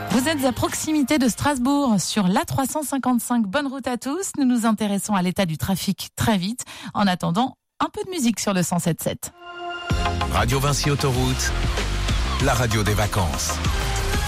Vous êtes à proximité de Strasbourg, sur l'A355. Bonne route à tous. Nous nous intéressons à l'état du trafic très vite. En attendant, un peu de musique sur le 107.7. Radio Vinci Autoroute, la radio des vacances.